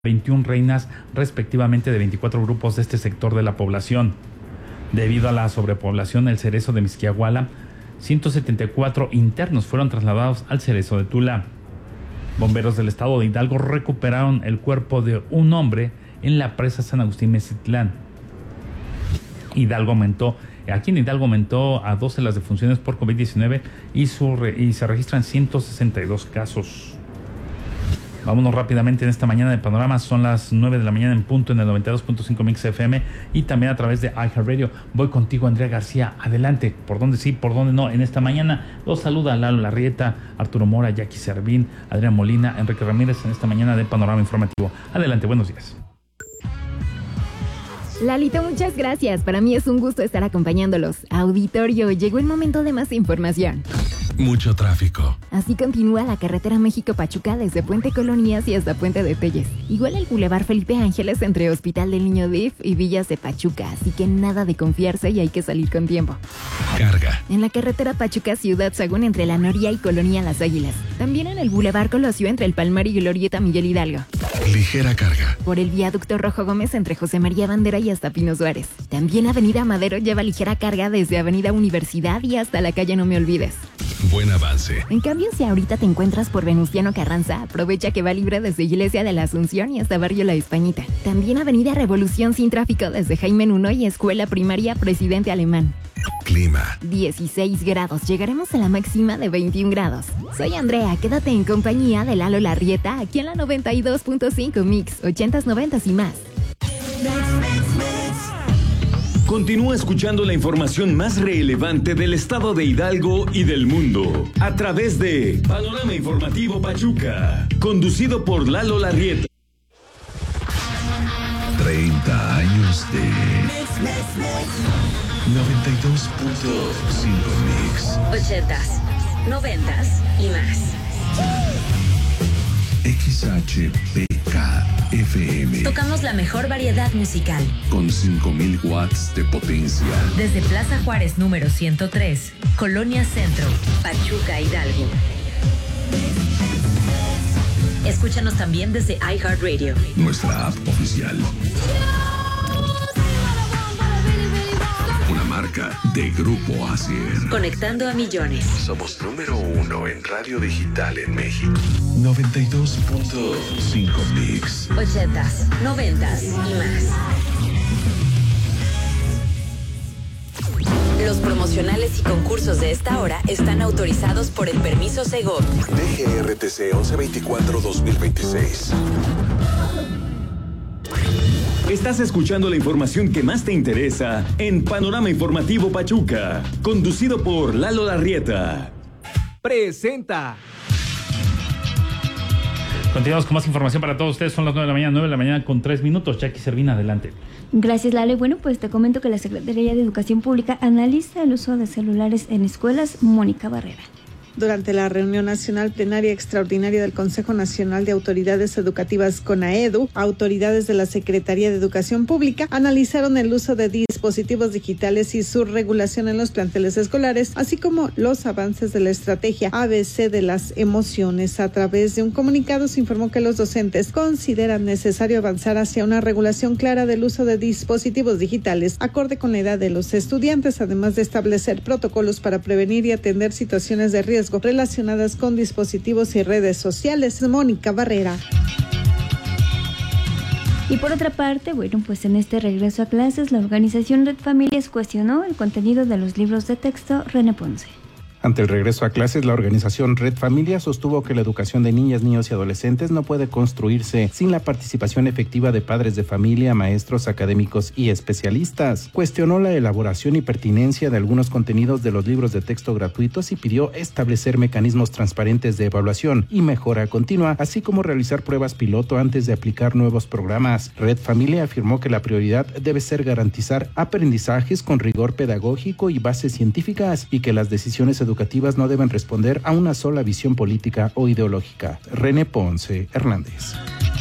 21 reinas respectivamente de 24 grupos de este sector de la población. Debido a la sobrepoblación del Cerezo de Mixquiahuala, 174 internos fueron trasladados al Cerezo de Tula. Bomberos del estado de Hidalgo recuperaron el cuerpo de un hombre en la presa San Agustín Mezitlán. Aquí en Hidalgo aumentó a 12 las defunciones por COVID-19 y se registran 162 casos. Vámonos rápidamente en esta mañana de Panorama. Son las 9 de la mañana en punto en el 92.5 Mix FM y también a través de iHeartRadio. Voy contigo, Andrea García. Adelante. ¿Por dónde sí, por dónde no? En esta mañana los saluda Lalo Larrieta, Arturo Mora, Jackie Servín, Adrián Molina, Enrique Ramírez en esta mañana de Panorama Informativo. Adelante, buenos días. Lalito, muchas gracias. Para mí es un gusto estar acompañándolos. Auditorio, llegó el momento de más información. Mucho tráfico. Así continúa la carretera México-Pachuca desde Puente Colonias y hasta Puente de Telles. Igual el Boulevard Felipe Ángeles entre Hospital del Niño DIF y Villas de Pachuca. Así que nada de confiarse y hay que salir con tiempo. Carga. En la carretera Pachuca-Ciudad Sagún entre La Noria y Colonia Las Águilas. También en el Boulevard Colosio entre el Palmar y Glorieta Miguel Hidalgo. Ligera carga. Por el viaducto Rojo Gómez entre José María Bandera y hasta Pino Suárez. También Avenida Madero lleva ligera carga desde Avenida Universidad y hasta la calle No Me Olvides. Buen avance. En cambio, si ahorita te encuentras por Venustiano Carranza, aprovecha que va libre desde Iglesia de la Asunción y hasta Barrio La Españita. También Avenida Revolución sin tráfico desde Jaime Nuno y Escuela Primaria Presidente Alemán. Clima. 16 grados. Llegaremos a la máxima de 21 grados. Soy Andrea. Quédate en compañía de Lalo Larrieta aquí en la 92.5 Mix, 80s, 90s y más. Continúa escuchando la información más relevante del estado de Hidalgo y del mundo a través de Panorama Informativo Pachuca, conducido por Lalo Larrieta. 30 años de 92.5 Mix. 80s, 90s y más. XHPK FM. Tocamos la mejor variedad musical. Con 5,000 watts de potencia. Desde Plaza Juárez número 103, Colonia Centro, Pachuca, Hidalgo. Escúchanos también desde iHeartRadio. Nuestra app oficial. Una marca de Grupo Asier. Conectando a millones. Somos número 1 en radio digital en México. 92.5 Mix. 80s, 90s y más. Los promocionales y concursos de esta hora están autorizados por el permiso Segov. DGRTC 1124-2026. Estás escuchando la información que más te interesa en Panorama Informativo Pachuca, conducido por Lalo Larrieta. Presenta. Continuamos con más información para todos ustedes. Son las 9 de la mañana con 3 minutos. Jackie Servín, adelante. Gracias, Lalo. Bueno, pues te comento que la Secretaría de Educación Pública analiza el uso de celulares en escuelas. Mónica Barrera. Durante la reunión nacional plenaria extraordinaria del Consejo Nacional de Autoridades Educativas CONAEDU, autoridades de la Secretaría de Educación Pública analizaron el uso de dispositivos digitales y su regulación en los planteles escolares, así como los avances de la estrategia ABC de las emociones. A través de un comunicado se informó que los docentes consideran necesario avanzar hacia una regulación clara del uso de dispositivos digitales, acorde con la edad de los estudiantes, además de establecer protocolos para prevenir y atender situaciones de riesgo relacionadas con dispositivos y redes sociales. Mónica Barrera. Y por otra parte, bueno, pues en este regreso a clases, la organización Red Familias cuestionó el contenido de los libros de texto. René Ponce. Ante el regreso a clases, la organización Red Familia sostuvo que la educación de niñas, niños y adolescentes no puede construirse sin la participación efectiva de padres de familia, maestros, académicos y especialistas. Cuestionó la elaboración y pertinencia de algunos contenidos de los libros de texto gratuitos y pidió establecer mecanismos transparentes de evaluación y mejora continua, así como realizar pruebas piloto antes de aplicar nuevos programas. Red Familia afirmó que la prioridad debe ser garantizar aprendizajes con rigor pedagógico y bases científicas y que las decisiones educativas no deben responder a una sola visión política o ideológica. René Ponce Hernández.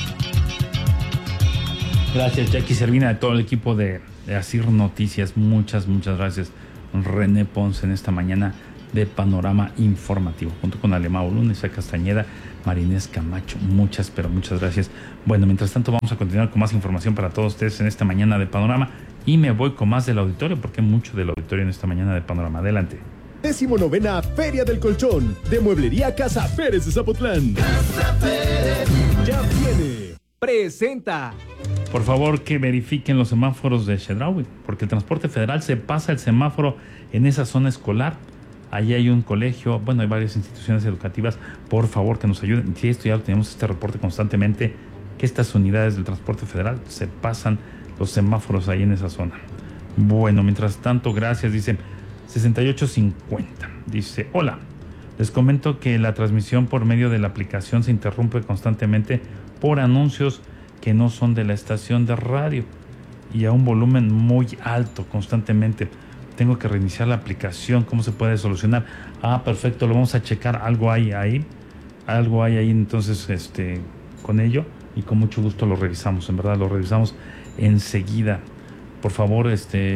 Gracias, Jackie Servina, de todo el equipo de Asir Noticias. Muchas gracias, René Ponce, en esta mañana de Panorama Informativo, junto con Alemão Luna y Castañeda. Marinés Camacho, muchas, pero muchas gracias. Bueno, mientras tanto vamos a continuar con más información para todos ustedes en esta mañana de Panorama y me voy con más del auditorio porque hay mucho del auditorio en esta mañana de Panorama. Adelante. 19ª Feria del Colchón de Mueblería Casa Pérez de Zapotlán. Casa Pérez. Ya viene. Presenta. Por favor, que verifiquen los semáforos de Chedraui, porque el transporte federal se pasa el semáforo en esa zona escolar. Allí hay un colegio, bueno, hay varias instituciones educativas. Por favor, que nos ayuden. Si esto ya tenemos este reporte constantemente, que estas unidades del transporte federal se pasan los semáforos ahí en esa zona. Bueno, mientras tanto, gracias, dice 6850. Dice, hola, les comento que la transmisión por medio de la aplicación se interrumpe constantemente por anuncios que no son de la estación de radio y a un volumen muy alto constantemente. Tengo que reiniciar la aplicación. ¿Cómo se puede solucionar? Ah, perfecto, lo vamos a checar. Algo hay ahí, entonces con ello y con mucho gusto lo revisamos. En verdad, lo revisamos enseguida. Por favor,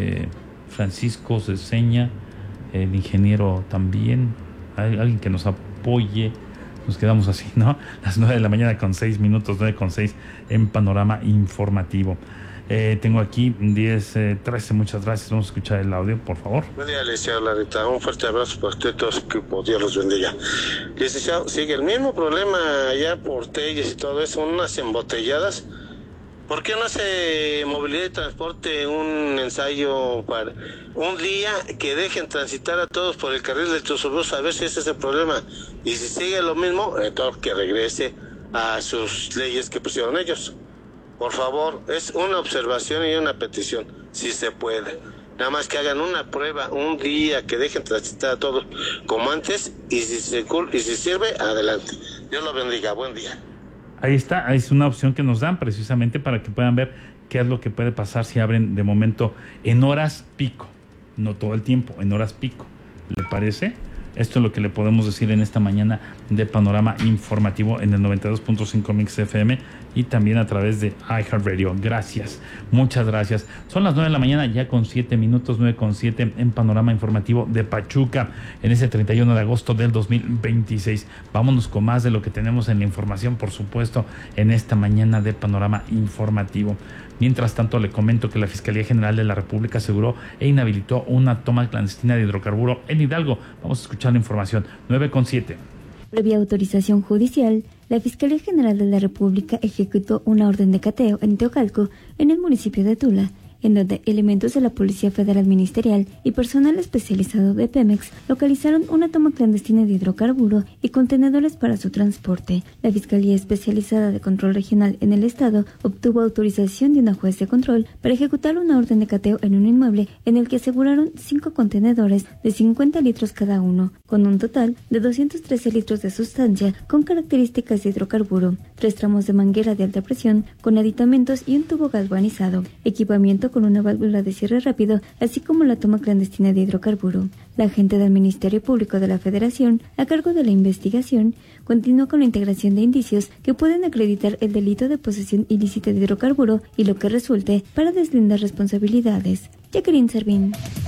Francisco Ceseña, el ingeniero también, hay alguien que nos apoye. Nos quedamos así, ¿no? Las 9 de la mañana con 6 minutos, 9:06 en Panorama Informativo. Tengo aquí 10:13, muchas gracias. Vamos a escuchar el audio, por favor. Buen día, licenciado Larita. Un fuerte abrazo para usted, todo su equipo. Dios los bendiga. Licenciado, sigue el mismo problema allá por Telles y todo eso, unas embotelladas. ¿Por qué no hace movilidad y transporte un ensayo para un día que dejen transitar a todos por el carril del Tuxtebús, a ver si ese es el problema? Y si sigue lo mismo, entonces que regrese a sus leyes que pusieron ellos. Por favor, es una observación y una petición, si se puede. Nada más que hagan una prueba un día, que dejen transitar a todos como antes, y si sirve, adelante. Dios lo bendiga, buen día. Ahí está, es una opción que nos dan precisamente para que puedan ver qué es lo que puede pasar si abren de momento en horas pico, no todo el tiempo, en horas pico. ¿Le parece? Esto es lo que le podemos decir en esta mañana de Panorama Informativo en el 92.5 Mix FM y también a través de iHeartRadio. Gracias, muchas gracias. Son las 9 de la mañana ya con 7 minutos, 9:07 en Panorama Informativo de Pachuca en ese 31 de agosto del 2026. Vámonos con más de lo que tenemos en la información, por supuesto, en esta mañana de Panorama Informativo. Mientras tanto, le comento que la Fiscalía General de la República aseguró e inhabilitó una toma clandestina de hidrocarburo en Hidalgo. Vamos a escuchar la información. 9:07. Previa autorización judicial, la Fiscalía General de la República ejecutó una orden de cateo en Teocalco, en el municipio de Tula, en donde elementos de la Policía Federal Ministerial y personal especializado de Pemex localizaron una toma clandestina de hidrocarburo y contenedores para su transporte. La Fiscalía Especializada de Control Regional en el Estado obtuvo autorización de una juez de control para ejecutar una orden de cateo en un inmueble en el que aseguraron 5 contenedores de 50 litros cada uno, con un total de 213 litros de sustancia con características de hidrocarburo, 3 tramos de manguera de alta presión con aditamentos y un tubo galvanizado, equipamiento con una válvula de cierre rápido, así como la toma clandestina de hidrocarburo. La agente del Ministerio Público de la Federación, a cargo de la investigación, continuó con la integración de indicios que pueden acreditar el delito de posesión ilícita de hidrocarburo y lo que resulte para deslindar responsabilidades. Jacqueline Servín.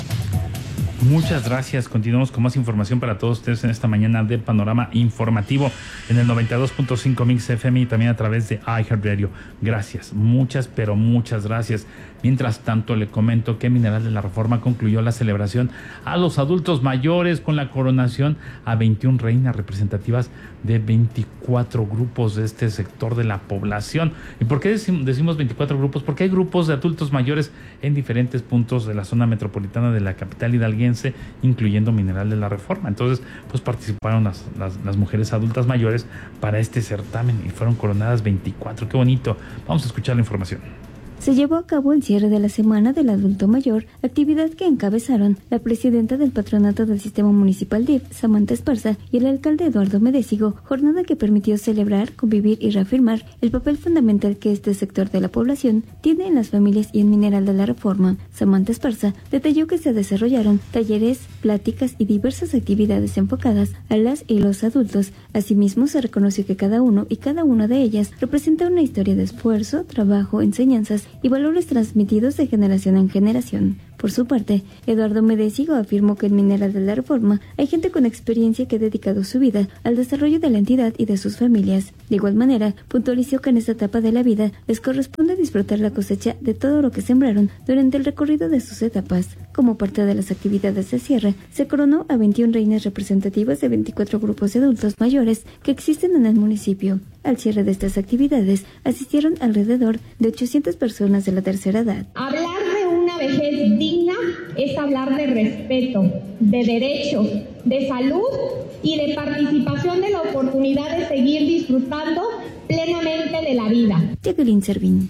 Muchas gracias. Continuamos con más información para todos ustedes en esta mañana de Panorama Informativo en el 92.5 Mix FM y también a través de iHeartRadio. Gracias, muchas, pero muchas gracias. Mientras tanto, le comento que Mineral de la Reforma concluyó la celebración a los adultos mayores con la coronación a 21 reinas representativas de 24 grupos de este sector de la población. ¿Y por qué decimos 24 grupos? Porque hay grupos de adultos mayores en diferentes puntos de la zona metropolitana de la capital hidalguense, incluyendo Mineral de la Reforma. Entonces, pues participaron las mujeres adultas mayores para este certamen y fueron coronadas 24. ¡Qué bonito! Vamos a escuchar la información. Se llevó a cabo el cierre de la Semana del Adulto Mayor, actividad que encabezaron la presidenta del Patronato del Sistema Municipal DIF, Samantha Esparza, y el alcalde Eduardo Medésigo, jornada que permitió celebrar, convivir y reafirmar el papel fundamental que este sector de la población tiene en las familias y en Mineral de la Reforma. Samantha Esparza detalló que se desarrollaron talleres, pláticas y diversas actividades enfocadas a las y los adultos. Asimismo, se reconoció que cada uno y cada una de ellas representa una historia de esfuerzo, trabajo, enseñanzas y valores transmitidos de generación en generación. Por su parte, Eduardo Medesigo afirmó que en Mineral de la Reforma hay gente con experiencia que ha dedicado su vida al desarrollo de la entidad y de sus familias. De igual manera, puntualizó que en esta etapa de la vida les corresponde disfrutar la cosecha de todo lo que sembraron durante el recorrido de sus etapas. Como parte de las actividades de cierre, se coronó a 21 reinas representativas de 24 grupos de adultos mayores que existen en el municipio. Al cierre de estas actividades, asistieron alrededor de 800 personas de la tercera edad. Hablar de una vejez digna es hablar de respeto, de derechos, de salud y de participación de la oportunidad de seguir disfrutando plenamente de la vida. Jacqueline Servín.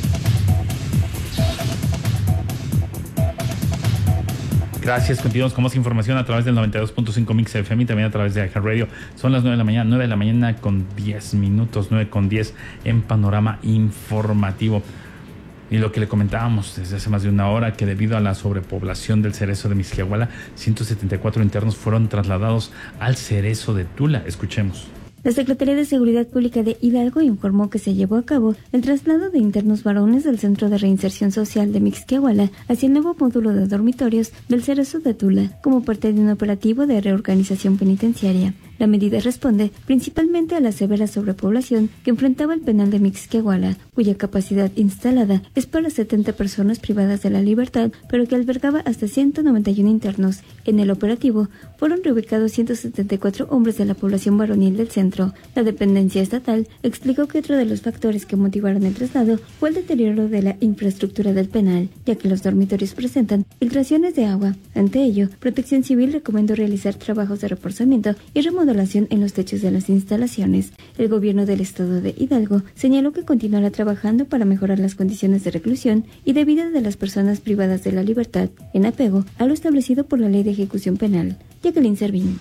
Gracias, continuamos con más información a través del 92.5 Mix FM y también a través de iHeartRadio. Son las 9 de la mañana, 9 de la mañana con 10 minutos, 9:10 en Panorama Informativo. Y lo que le comentábamos desde hace más de una hora, que debido a la sobrepoblación del Cerezo de Mixquiahuala, 174 internos fueron trasladados al Cerezo de Tula. Escuchemos. La Secretaría de Seguridad Pública de Hidalgo informó que se llevó a cabo el traslado de internos varones del Centro de Reinserción Social de Mixquiahuala hacia el nuevo módulo de dormitorios del Cerezo de Tula, como parte de un operativo de reorganización penitenciaria. La medida responde principalmente a la severa sobrepoblación que enfrentaba el penal de Mixquiahuala, cuya capacidad instalada es para 70 personas privadas de la libertad, pero que albergaba hasta 191 internos. En el operativo fueron reubicados 174 hombres de la población varonil del centro. La dependencia estatal explicó que otro de los factores que motivaron el traslado fue el deterioro de la infraestructura del penal, ya que los dormitorios presentan filtraciones de agua. Ante ello, Protección Civil recomendó realizar trabajos de reforzamiento y remodelación en los techos de las instalaciones. El gobierno del estado de Hidalgo señaló que continuará trabajando para mejorar las condiciones de reclusión y de vida de las personas privadas de la libertad, en apego a lo establecido por la Ley de Ejecución Penal. Jacqueline Servín.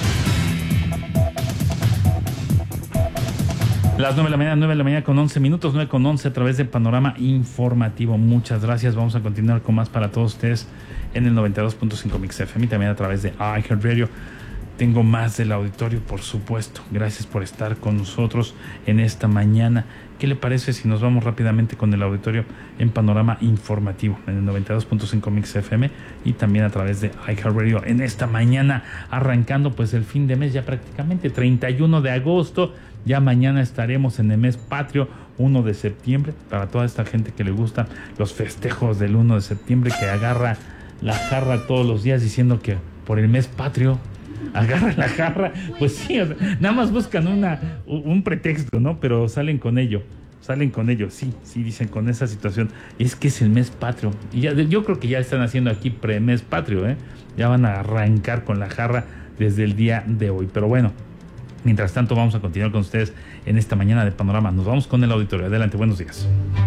Las 9 de la mañana con 11 minutos, 9:11 a través de Panorama Informativo. Muchas gracias. Vamos a continuar con más para todos ustedes en el 92.5 Mix FM y también a través de iHeartRadio. Tengo más del auditorio, por supuesto. Gracias por estar con nosotros en esta mañana. ¿Qué le parece si nos vamos rápidamente con el auditorio en Panorama Informativo en el 92.5 Mix FM y también a través de iHeartRadio en esta mañana, arrancando pues el fin de mes ya prácticamente 31 de agosto. Ya mañana estaremos en el mes patrio, 1 de septiembre, para toda esta gente que le gustan los festejos del 1 de septiembre, que agarra la jarra todos los días diciendo que por el mes patrio agarra la jarra. Pues sí, o sea, nada más buscan un pretexto, ¿no? Pero salen con ello, sí, dicen con esa situación, es que es el mes patrio. Y ya, yo creo que ya están haciendo aquí pre-mes patrio, ya van a arrancar con la jarra desde el día de hoy. Pero bueno, mientras tanto vamos a continuar con ustedes en esta mañana de Panorama. Nos vamos con el auditorio. Adelante, buenos días.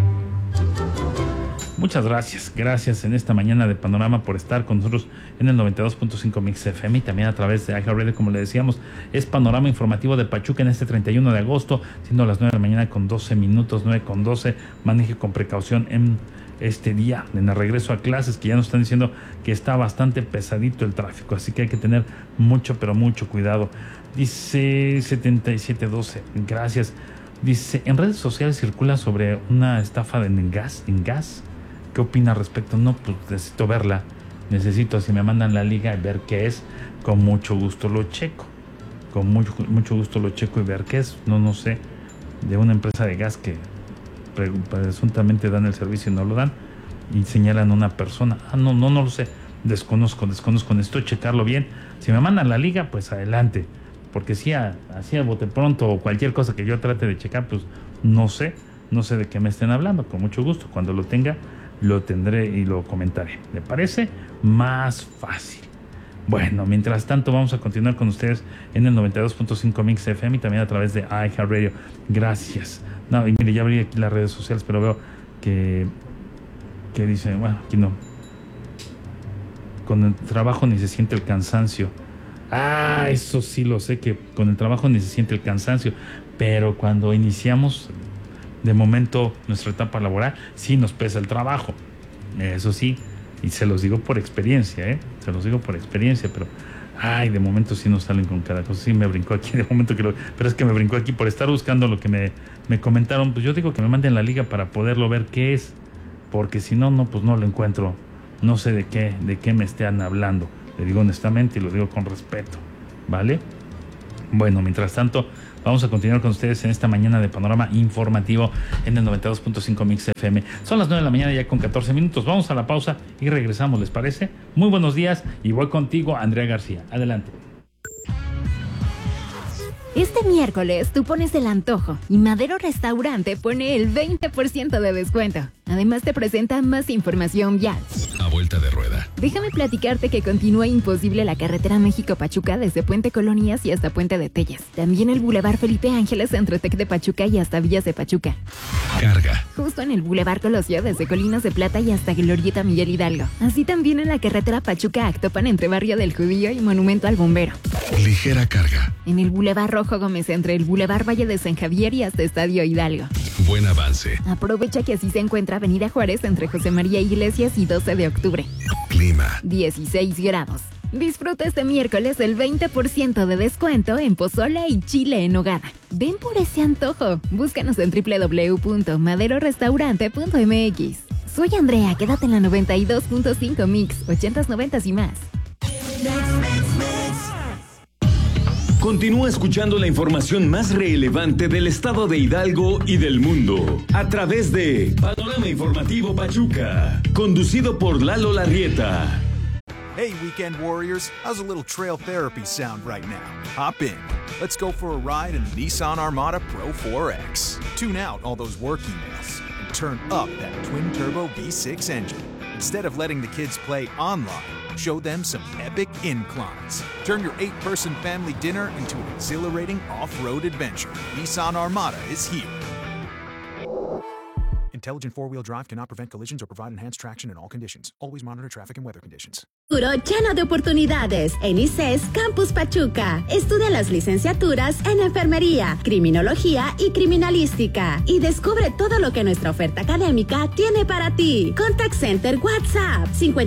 Muchas gracias en esta mañana de Panorama por estar con nosotros en el 92.5 Mix FM y también a través de iHeartRadio. Como le decíamos, es Panorama Informativo de Pachuca en este 31 de agosto, siendo las 9 de la mañana con 12 minutos, 9:12. Maneje con precaución en este día, en el regreso a clases, que ya nos están diciendo que está bastante pesadito el tráfico, así que hay que tener mucho, pero mucho cuidado. Dice 7712, gracias. Dice, en redes sociales circula sobre una estafa en gas. ¿Qué opina al respecto? No, pues necesito verla. Si me mandan la liga y ver qué es, con mucho gusto lo checo. Con mucho gusto lo checo y ver qué es. No sé, de una empresa de gas que presuntamente dan el servicio y no lo dan. Y señalan a una persona. No lo sé. Desconozco. Necesito checarlo bien. Si me mandan la liga, pues adelante. Porque si así a bote pronto o cualquier cosa que yo trate de checar, pues no sé de qué me estén hablando. Con mucho gusto. Cuando lo tenga, lo tendré y lo comentaré. ¿Le parece? Más fácil. Bueno, mientras tanto vamos a continuar con ustedes en el 92.5 Mix FM y también a través de iHeartRadio. Gracias. No, y mire, ya abrí aquí las redes sociales, pero veo que dice, bueno, aquí no. Con el trabajo ni se siente el cansancio. Eso sí lo sé, que con el trabajo ni se siente el cansancio, pero cuando iniciamos de momento nuestra etapa laboral, sí nos pesa el trabajo, eso sí, y se los digo por experiencia, pero de momento sí nos salen con cada cosa. Sí me brincó aquí, de momento pero es que me brincó aquí por estar buscando lo que me comentaron. Pues yo digo que me manden la liga para poderlo ver qué es, porque si no, pues no lo encuentro. No sé de qué me estén hablando. Le digo honestamente y lo digo con respeto, ¿vale? Bueno, mientras tanto, vamos a continuar con ustedes en esta mañana de Panorama Informativo en el 92.5 Mix FM. Son las 9 de la mañana ya con 14 minutos. Vamos a la pausa y regresamos, ¿les parece? Muy buenos días y voy contigo, Andrea García. Adelante. Este miércoles tú pones el antojo y Madero Restaurante pone el 20% de descuento. Además te presenta más información vial. A vuelta de rueda. Déjame platicarte que continúa imposible la carretera México-Pachuca desde Puente Colonias y hasta Puente de Telles. También el Boulevard Felipe Ángeles entre Tec de Pachuca y hasta Villas de Pachuca. Carga. Justo en el Boulevard Colosio desde Colinas de Plata y hasta Glorieta Miguel Hidalgo. Así también en la carretera Pachuca-Actopan entre Barrio del Judío y Monumento al Bombero. Ligera carga. En el Boulevard Rojo Gómez entre el Boulevard Valle de San Javier y hasta Estadio Hidalgo. Buen avance. Aprovecha que así se encuentra Avenida Juárez entre José María Iglesias y 12 de octubre. Clima. 16 grados. Disfruta este miércoles el 20% de descuento en pozole y chile en nogada. Ven por ese antojo. Búscanos en www.maderorestaurante.mx. Soy Andrea, quédate en la 92.5 Mix, 80s, 90s y más. Continúa escuchando la información más relevante del estado de Hidalgo y del mundo a través de Panorama Informativo Pachuca, conducido por Lalo Larrieta. Hey, weekend warriors, how's a little trail therapy sound right now? Hop in. Let's go for a ride in the Nissan Armada Pro 4X. Tune out all those work emails and turn up that twin-turbo V6 engine. Instead of letting the kids play online, show them some epic inclines. Turn your 8-person family dinner into an exhilarating off-road adventure. Nissan Armada is here. Intelligent four-wheel drive cannot prevent collisions or provide enhanced traction in all conditions. Always monitor traffic and weather conditions. Futuro lleno de oportunidades en ICES Campus Pachuca. Estudia las licenciaturas en Enfermería, Criminología y Criminalística. Y descubre todo lo que nuestra oferta académica tiene para ti. Contact Center WhatsApp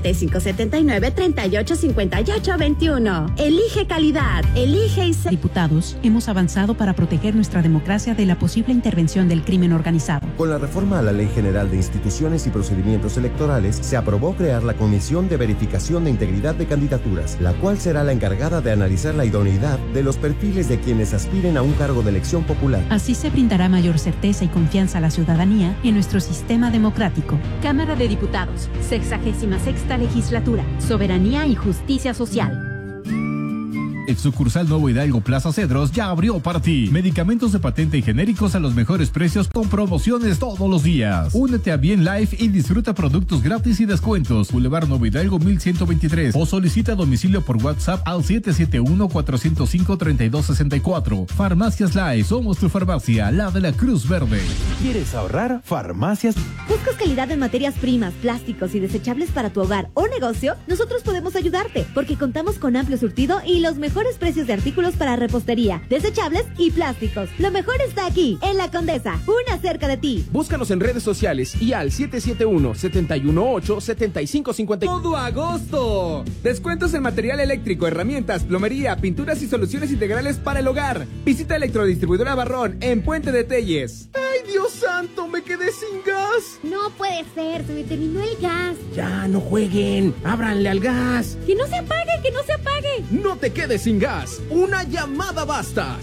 5579-385821. Elige calidad. Elige ICES. Diputados, hemos avanzado para proteger nuestra democracia de la posible intervención del crimen organizado. Con la reforma a la Ley General de Instituciones y Procedimientos Electorales, se aprobó crear la Comisión de Verificación de Integridad de Candidaturas, la cual será la encargada de analizar la idoneidad de los perfiles de quienes aspiren a un cargo de elección popular. Así se brindará mayor certeza y confianza a la ciudadanía en nuestro sistema democrático. Cámara de Diputados, 66ª Legislatura, Soberanía y Justicia Social. El sucursal Nuevo Hidalgo Plaza Cedros ya abrió para ti. Medicamentos de patente y genéricos a los mejores precios con promociones todos los días. Únete a Bien Life y disfruta productos gratis y descuentos. Boulevard Nuevo Hidalgo 1123 o solicita domicilio por WhatsApp al 771-405-3264. Farmacias Life, somos tu farmacia, la de la Cruz Verde. ¿Quieres ahorrar? Farmacias. ¿Buscas calidad en materias primas, plásticos y desechables para tu hogar o negocio? Nosotros podemos ayudarte porque contamos con amplio surtido y los mejores precios de artículos para repostería, desechables y plásticos. Lo mejor está aquí, en La Condesa, una cerca de ti. Búscanos en redes sociales y al 771-718-7550. ¡Todo agosto! Descuentos en material eléctrico, herramientas, plomería, pinturas y soluciones integrales para el hogar. Visita Electrodistribuidora Barrón en Puente de Telles. ¡Ay, Dios santo! ¡Me quedé sin gas! No puede ser, se me terminó el gas. Ya, no jueguen. Ábranle al gas. ¡Que no se apague, que no se apague! No te quedes sin gas. Una llamada basta.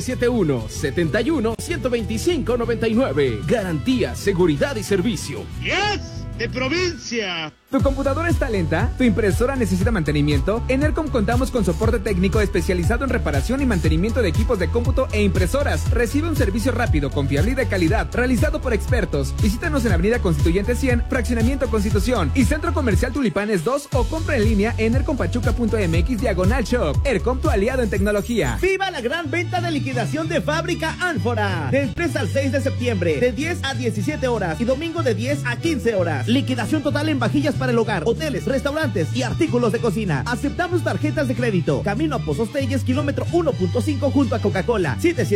771-125-99. Garantía, seguridad y servicio. ¡Yes! ¡De provincia! ¿Tu computadora está lenta? ¿Tu impresora necesita mantenimiento? En ERCOM contamos con soporte técnico especializado en reparación y mantenimiento de equipos de cómputo e impresoras. Recibe un servicio rápido, confiable y de calidad, realizado por expertos. Visítanos en Avenida Constituyente 100, Fraccionamiento Constitución y Centro Comercial Tulipanes 2 o compra en línea en ercompachuca.mx/shop. ERCOM, tu aliado en tecnología. ¡Viva la gran venta de liquidación de Fábrica Ánfora! Del 3 al 6 de septiembre, de 10 a 17 horas y domingo de 10 a 15 horas. Liquidación total en vajillas para el hogar, hoteles, restaurantes y artículos de cocina. Aceptamos tarjetas de crédito. Camino a Pozos Telles, kilómetro 1.5 junto a Coca-Cola.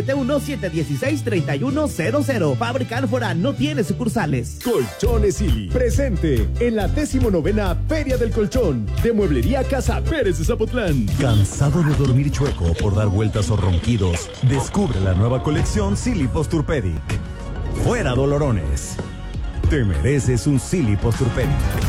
771-716-3100. Fábrica Ánfora no tiene sucursales. Colchones Silly, presente en la 19ª Feria del Colchón de Mueblería Casa Pérez de Zapotlán. ¿Cansado de dormir chueco por dar vueltas o ronquidos? Descubre la nueva colección Silly Posturpedic. Fuera dolorones. Te mereces un Silly Posturpen.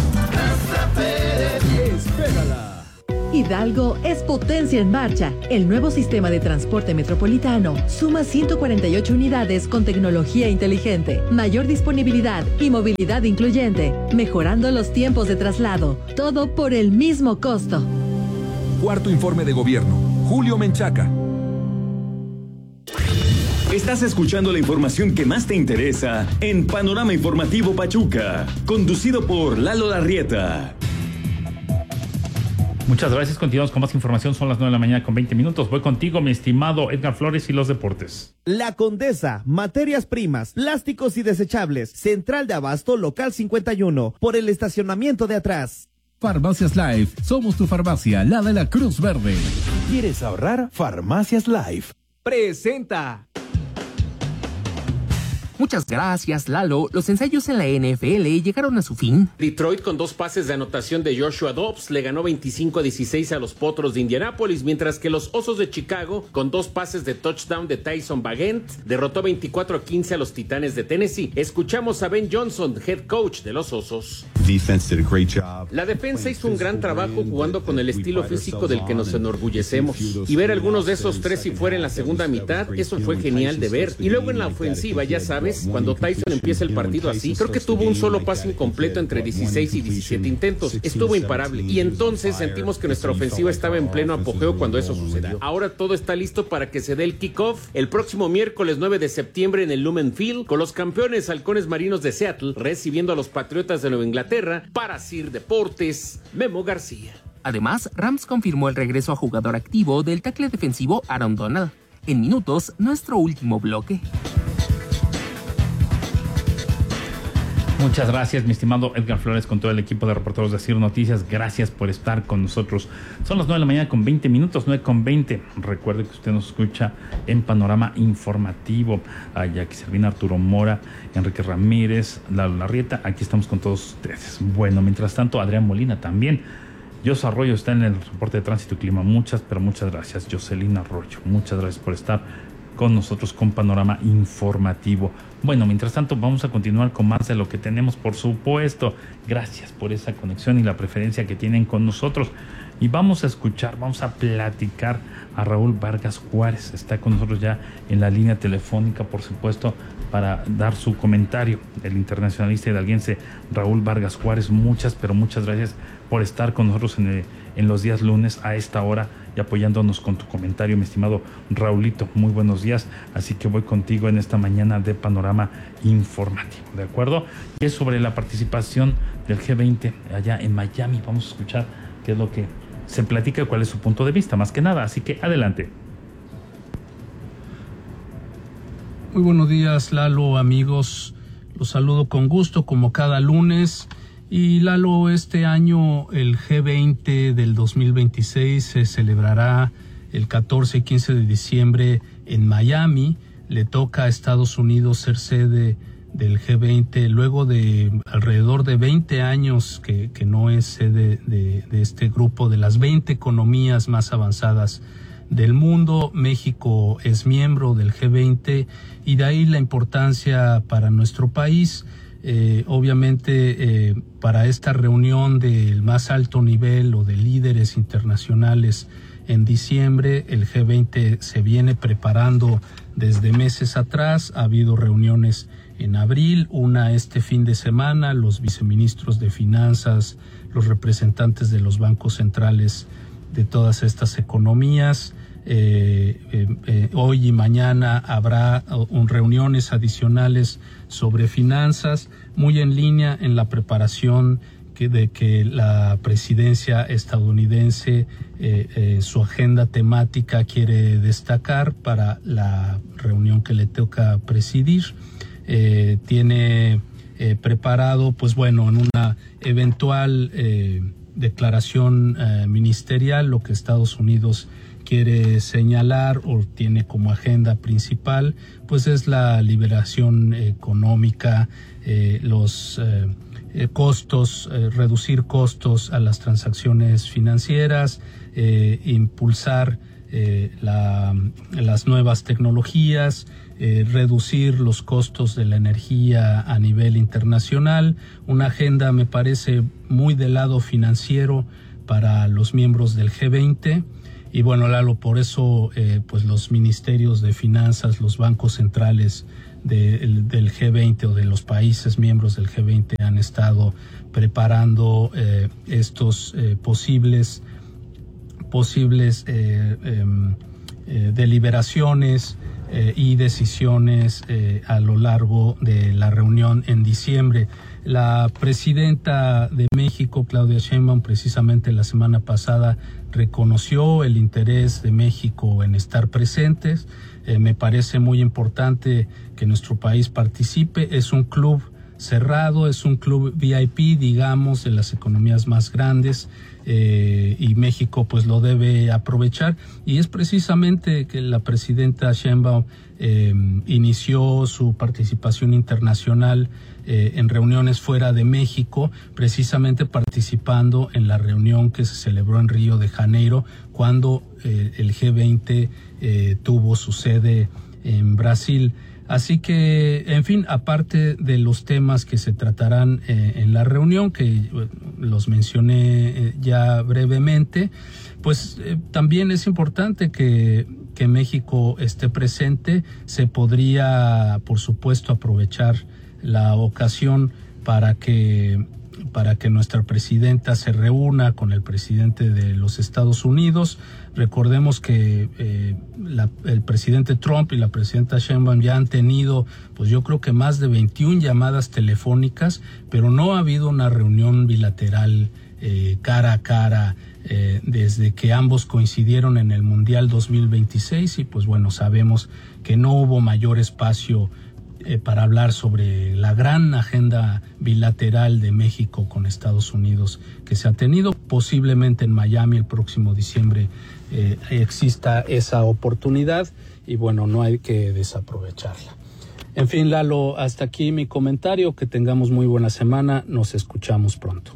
Espérala. Hidalgo es potencia en marcha. El nuevo sistema de transporte metropolitano suma 148 unidades con tecnología inteligente, mayor disponibilidad y movilidad incluyente, mejorando los tiempos de traslado, todo por el mismo costo. Cuarto informe de gobierno. Julio Menchaca. Estás escuchando la información que más te interesa en Panorama Informativo Pachuca, conducido por Lalo Larrieta. Muchas gracias, continuamos con más información, son las 9 de la mañana con 20 minutos. Voy contigo, mi estimado Edgar Flores y los deportes. La Condesa, materias primas, plásticos y desechables, central de abasto local 51, por el estacionamiento de atrás. Farmacias Life, somos tu farmacia, la de la Cruz Verde. ¿Quieres ahorrar? Farmacias Life presenta. Muchas gracias, Lalo. Los ensayos en la NFL llegaron a su fin. Detroit, con 2 pases de anotación de Joshua Dobbs, le ganó 25-16 a los Potros de Indianápolis, mientras que los Osos de Chicago, con 2 pases de touchdown de Tyson Bagent, derrotó 24-15 a los Titanes de Tennessee. Escuchamos a Ben Johnson, head coach de los Osos. La defensa hizo un gran trabajo jugando con el estilo físico del que nos enorgullecemos. Y ver algunos de esos 3 si fuera en la segunda mitad, eso fue genial de ver. Y luego en la ofensiva, ya sabes, cuando Tyson empieza el partido así, creo que tuvo un solo pase incompleto entre 16 y 17 intentos. Estuvo imparable. Y entonces sentimos que nuestra ofensiva estaba en pleno apogeo cuando eso sucedió. Ahora todo está listo para que se dé el kickoff el próximo miércoles 9 de septiembre en el Lumen Field, con los campeones halcones marinos de Seattle recibiendo a los Patriotas de Nueva Inglaterra. Para Sir Deportes, Memo García. Además, Rams confirmó el regreso a jugador activo del tackle defensivo Aaron Donald. En minutos, nuestro último bloque. Muchas gracias, mi estimado Edgar Flores, con todo el equipo de reporteros de Ciro Noticias. Gracias por estar con nosotros. Son las 9 de la mañana con 20 minutos, 9 con 20. Recuerde que usted nos escucha en Panorama Informativo. A Jackie Servina, Arturo Mora, Enrique Ramírez, Lalo Larrieta. Aquí estamos con todos ustedes. Bueno, mientras tanto, Adrián Molina también. José Arroyo está en el reporte de tránsito y clima. Muchas gracias, Jocelyn Arroyo. Muchas gracias por estar con nosotros con Panorama Informativo. Bueno, mientras tanto vamos a continuar con más de lo que tenemos, por supuesto. Gracias por esa conexión y la preferencia que tienen con nosotros. Y vamos a platicar a Raúl Vargas Juárez. Está con nosotros ya en la línea telefónica, por supuesto, para dar su comentario. El internacionalista hidalguense Raúl Vargas Juárez. Muchas gracias por estar con nosotros en los días lunes a esta hora y apoyándonos con tu comentario, mi estimado Raulito. Muy buenos días, así que voy contigo en esta mañana de Panorama Informativo, ¿de acuerdo? Y es sobre la participación del G20 allá en Miami. Vamos a escuchar qué es lo que se platica y cuál es su punto de vista, más que nada, así que adelante. Muy buenos días, Lalo, amigos. Los saludo con gusto como cada lunes. Y Lalo, este año el G20 del 2026 se celebrará el 14 y 15 de diciembre en Miami. Le toca a Estados Unidos ser sede del G20 luego de alrededor de 20 años que no es sede de este grupo de las 20 economías más avanzadas del mundo. México es miembro del G20 y de ahí la importancia para nuestro país. Obviamente para esta reunión del más alto nivel o de líderes internacionales en diciembre, el G20 se viene preparando desde meses atrás. Ha habido reuniones en abril, una este fin de semana, los viceministros de finanzas, los representantes de los bancos centrales de todas estas economías. Hoy y mañana habrá reuniones adicionales sobre finanzas, muy en línea en la preparación de que la presidencia estadounidense su agenda temática quiere destacar para la reunión que le toca presidir. Tiene preparado, pues bueno, en una eventual declaración ministerial, lo que Estados Unidos quiere señalar o tiene como agenda principal, pues es la liberación económica, los costos, reducir costos a las transacciones financieras, impulsar las nuevas tecnologías, reducir los costos de la energía a nivel internacional, una agenda me parece muy del lado financiero para los miembros del G20. Y bueno, Lalo, por eso pues los ministerios de finanzas, los bancos centrales del G20 o de los países miembros del G20 han estado preparando estos posibles deliberaciones y decisiones a lo largo de la reunión en diciembre. La presidenta de México, Claudia Sheinbaum, precisamente la semana pasada reconoció el interés de México en estar presentes. Me parece muy importante que nuestro país participe. Es un club cerrado, es un club VIP, digamos, de las economías más grandes, y México pues lo debe aprovechar, y es precisamente que la presidenta Sheinbaum inició su participación internacional en reuniones fuera de México, precisamente participando en la reunión que se celebró en Río de Janeiro cuando el G20 tuvo su sede en Brasil. Así que, en fin, aparte de los temas que se tratarán en la reunión, que los mencioné ya brevemente, pues también es importante que México esté presente. Se podría, por supuesto, aprovechar la ocasión para que nuestra presidenta se reúna con el presidente de los Estados Unidos. Recordemos que el presidente Trump y la presidenta Sheinbaum ya han tenido, pues yo creo que más de 21 llamadas telefónicas, pero no ha habido una reunión bilateral cara a cara desde que ambos coincidieron en el Mundial 2026, y pues bueno, sabemos que no hubo mayor espacio para hablar sobre la gran agenda bilateral de México con Estados Unidos que se ha tenido. Posiblemente en Miami el próximo diciembre exista esa oportunidad, y bueno, no hay que desaprovecharla. En fin, Lalo, hasta aquí mi comentario. Que tengamos muy buena semana. Nos escuchamos pronto.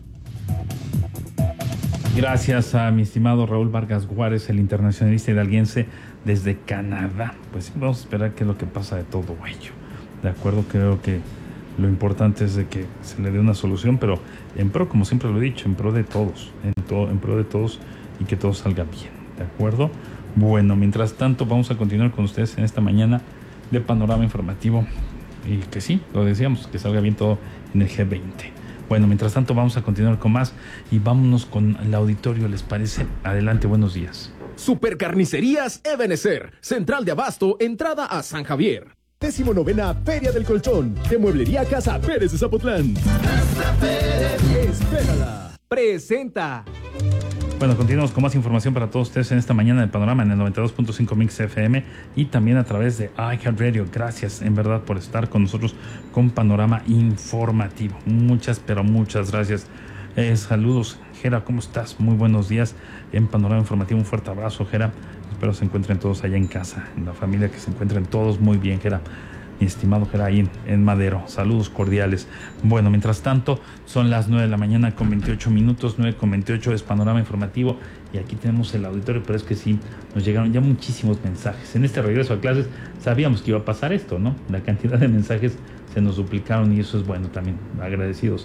Gracias a mi estimado Raúl Vargas Juárez, el internacionalista hidalguense desde Canadá. Pues vamos a esperar qué es lo que pasa de todo ello. De acuerdo, creo que lo importante es de que se le dé una solución, pero en pro, como siempre lo he dicho, en pro de todos, en pro de todos, y que todo salga bien, ¿de acuerdo? Bueno, mientras tanto vamos a continuar con ustedes en esta mañana de Panorama Informativo, y que sí, lo decíamos, que salga bien todo en el G20. Bueno, mientras tanto vamos a continuar con más, y vámonos con el auditorio, ¿les parece? Adelante, buenos días. Supercarnicerías Ebenezer, Central de Abasto, entrada a San Javier. 19ª Feria del Colchón de Mueblería Casa Pérez de Zapotlán. Casa Pérez, espérala. Presenta. Bueno, continuamos con más información para todos ustedes en esta mañana de Panorama en el 92.5 Mix FM y también a través de iHeartRadio. Gracias en verdad por estar con nosotros con Panorama Informativo. Muchas, pero muchas gracias. Saludos, Jera, ¿cómo estás? Muy buenos días en Panorama Informativo. Un fuerte abrazo, Jera. Espero se encuentren todos allá en casa, en la familia, que se encuentren todos muy bien, Jera. Mi estimado Jera, ahí en Madero. Saludos cordiales. Bueno, mientras tanto, son las 9 de la mañana con 28 minutos, 9:28 es Panorama Informativo, y aquí tenemos el auditorio, pero es que sí, nos llegaron ya muchísimos mensajes. En este regreso a clases sabíamos que iba a pasar esto, ¿no? La cantidad de mensajes se nos duplicaron y eso es bueno también. Agradecidos.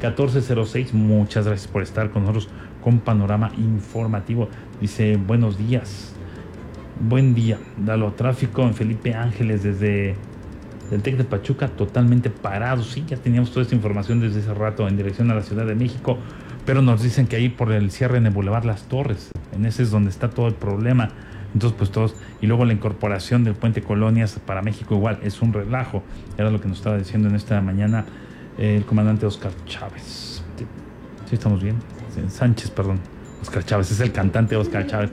1406, muchas gracias por estar con nosotros con Panorama Informativo. Dice, buenos días. Buen día. Dalo, tráfico en Felipe Ángeles desde el TEC de Pachuca totalmente parado. Sí, ya teníamos toda esta información desde hace rato en dirección a la Ciudad de México, pero nos dicen que ahí por el cierre en el Boulevard Las Torres, en ese es donde está todo el problema. Entonces pues todos, y luego la incorporación del puente Colonias para México igual, es un relajo. Era lo que nos estaba diciendo en esta mañana el comandante Oscar Chávez. ¿Sí estamos bien? Sánchez, perdón. Oscar Chávez, es el cantante Oscar Chávez.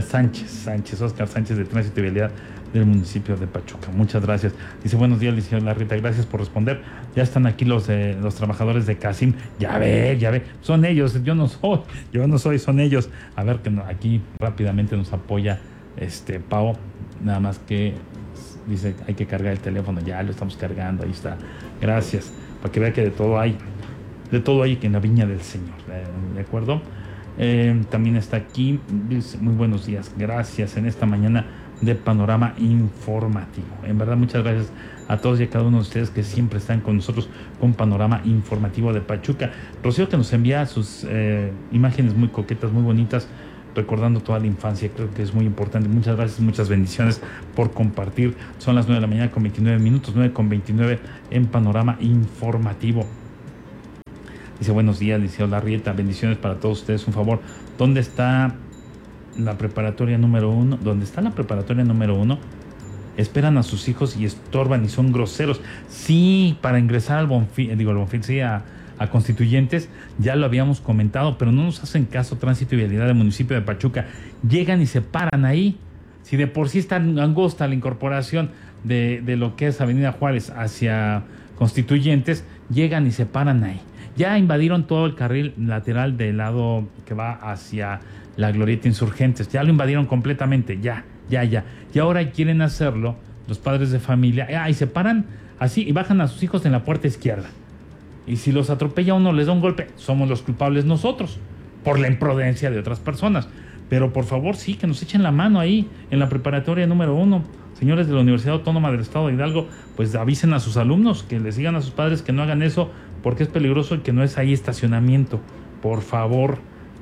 Oscar Sánchez de Tránsito y Vialidad del municipio de Pachuca. Muchas gracias. Dice, buenos días, licenciada Rita, gracias por responder. Ya están aquí los trabajadores de Casim. Ya ve, son ellos, yo no soy, son ellos. A ver, que aquí rápidamente nos apoya Pau, nada más que dice, hay que cargar el teléfono, ya lo estamos cargando, ahí está. Gracias, para que vea que de todo hay en la viña del Señor, ¿de acuerdo? También está aquí, dice, muy buenos días, gracias en esta mañana de Panorama Informativo. En verdad, muchas gracias a todos y a cada uno de ustedes que siempre están con nosotros con Panorama Informativo de Pachuca. Rocío, que nos envía sus imágenes muy coquetas, muy bonitas, recordando toda la infancia. Creo que es muy importante. Muchas gracias, muchas bendiciones por compartir. Son las 9 de la mañana con 29 minutos, 9:29 en Panorama Informativo. Dice, buenos días, Liceo Larrieta, bendiciones para todos ustedes. Un favor, ¿dónde está la preparatoria número 1? ¿Dónde está la preparatoria número 1? Esperan a sus hijos y estorban y son groseros. Sí, para ingresar al Bonfil, sí, a Constituyentes, ya lo habíamos comentado, pero no nos hacen caso Tránsito y Vialidad del municipio de Pachuca. Llegan y se paran ahí. Si de por sí está angosta la incorporación de lo que es Avenida Juárez hacia Constituyentes, llegan y se paran ahí. Ya invadieron todo el carril lateral del lado que va hacia la Glorieta Insurgentes. Ya lo invadieron completamente, ya. Y ahora quieren hacerlo los padres de familia. Y se paran así y bajan a sus hijos en la puerta izquierda. Y si los atropella uno, les da un golpe, somos los culpables nosotros, por la imprudencia de otras personas. Pero por favor, sí, que nos echen la mano ahí, en la preparatoria número 1. Señores de la Universidad Autónoma del Estado de Hidalgo, pues avisen a sus alumnos, que les digan a sus padres que no hagan eso, porque es peligroso y que no es ahí estacionamiento. Por favor.